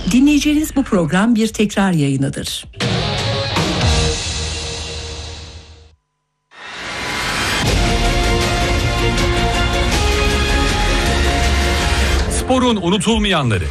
Dinleyeceğiniz bu program bir tekrar yayınıdır. Sporun unutulmayanları.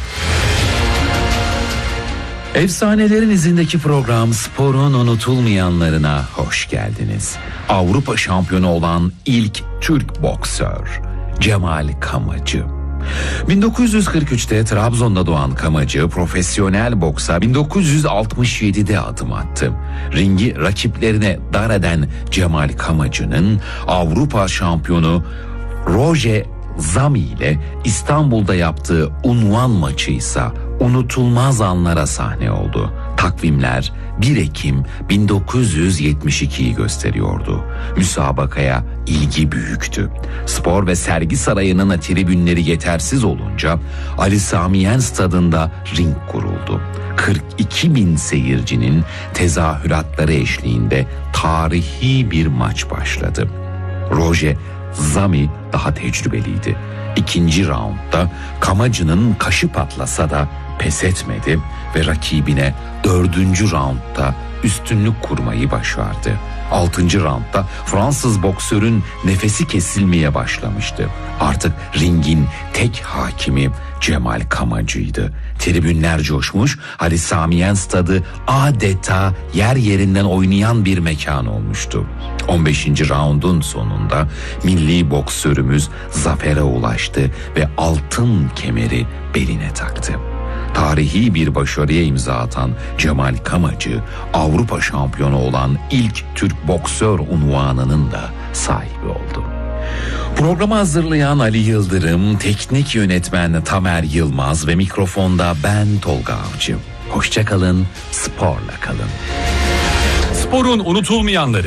Efsanelerin izindeki program Spor'un unutulmayanlarına hoş geldiniz. Avrupa şampiyonu olan ilk Türk boksör Cemal Kamacı. 1943'te Trabzon'da doğan Kamacı profesyonel boksa 1967'de adım attı. Ringi rakiplerine dar eden Cemal Kamacı'nın Avrupa şampiyonu Roger Zami ile İstanbul'da yaptığı unvan maçı ise unutulmaz anlara sahne oldu. Takvimler 1 Ekim 1972'yi gösteriyordu. Müsabakaya ilgi büyüktü. Spor ve Sergi Sarayı'nın tribünleri yetersiz olunca Ali Sami Yen stadında ring kuruldu. 42 bin seyircinin tezahüratları eşliğinde tarihi bir maç başladı. Roger Zami daha tecrübeliydi. İkinci raundda Kamacı'nın kaşı patlasa da pes etmedi ve rakibine 4. raundda üstünlük kurmayı başardı. 6. raundda Fransız boksörün nefesi kesilmeye başlamıştı. Artık ringin tek hakimi Cemal Kamacı'ydı. Tribünler coşmuş, Ali Sami Yen stadı adeta yer yerinden oynayan bir mekan olmuştu. 15. raundun sonunda milli boksörümüz zafere ulaştı ve altın kemeri beline taktı. Tarihi bir başarıya imza atan Cemal Kamacı, Avrupa şampiyonu olan ilk Türk boksör unvanının da sahibi oldu. Programı hazırlayan Ali Yıldırım, teknik yönetmen Tamer Yılmaz ve mikrofonda ben Tolga Avcı. Hoşça kalın, sporla kalın. Sporun unutulmayanları.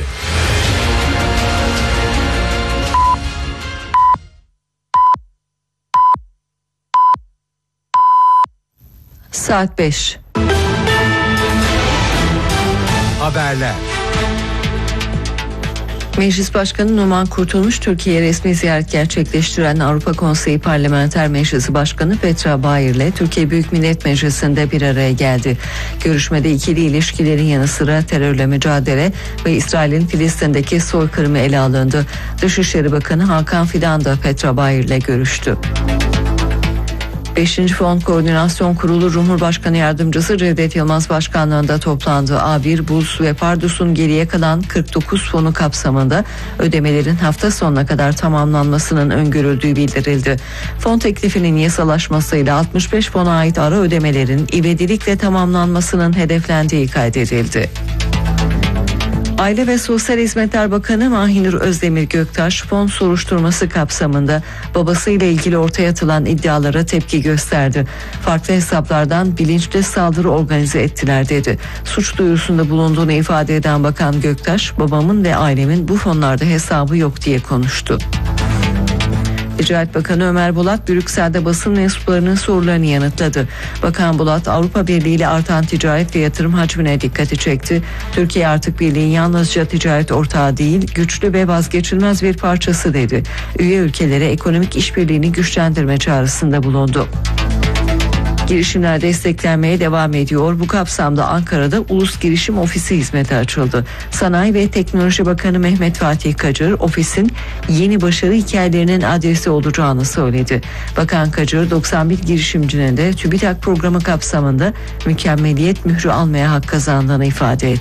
Saat 5. Haberler. Meclis Başkanı Numan Kurtulmuş, Türkiye'ye resmi ziyaret gerçekleştiren Avrupa Konseyi Parlamenter Meclisi Başkanı Petra Bayer ile Türkiye Büyük Millet Meclisi'nde bir araya geldi. Görüşmede ikili ilişkilerin yanı sıra terörle mücadele ve İsrail'in Filistin'deki soykırımı ele alındı. Dışişleri Bakanı Hakan Fidan da Petra Bayer ile görüştü. 5. Fon Koordinasyon Kurulu Cumhurbaşkanı Yardımcısı Cevdet Yılmaz başkanlığında toplandı. A1, Burs ve Pardus'un geriye kalan 49 fonu kapsamında ödemelerin hafta sonuna kadar tamamlanmasının öngörüldüğü bildirildi. Fon teklifinin yasalaşmasıyla 65 fona ait ara ödemelerin ivedilikle tamamlanmasının hedeflendiği kaydedildi. Aile ve Sosyal Hizmetler Bakanı Mahinur Özdemir Göktaş, fon soruşturması kapsamında babasıyla ilgili ortaya atılan iddialara tepki gösterdi. Farklı hesaplardan bilinçli saldırı organize ettiler dedi. Suç duyurusunda bulunduğunu ifade eden Bakan Göktaş, babamın ve ailemin bu fonlarda hesabı yok diye konuştu. Ticaret Bakanı Ömer Bolat, Brüksel'de basın mensuplarının sorularını yanıtladı. Bakan Bolat, Avrupa Birliği ile artan ticaret ve yatırım hacmine dikkati çekti. Türkiye artık birliğin yalnızca ticaret ortağı değil, güçlü ve vazgeçilmez bir parçası dedi. Üye ülkelere ekonomik işbirliğini güçlendirme çağrısında bulundu. Girişimler desteklenmeye devam ediyor. Bu kapsamda Ankara'da Ulus Girişim Ofisi hizmeti açıldı. Sanayi ve Teknoloji Bakanı Mehmet Fatih Kacır, ofisin yeni başarı hikayelerinin adresi olacağını söyledi. Bakan Kacır, 91 girişimcinin de TÜBİTAK programı kapsamında mükemmeliyet mührü almaya hak kazandığını ifade etti.